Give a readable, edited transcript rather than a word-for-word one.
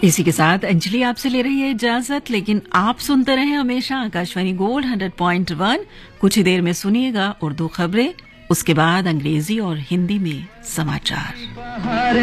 इसी के साथ अंजलि आपसे ले रही है इजाजत, लेकिन आप सुनते रहे हमेशा आकाशवाणी गोल्ड 100.1। कुछ ही देर में सुनिएगा उर्दू खबरें, उसके बाद अंग्रेजी और हिंदी में समाचार।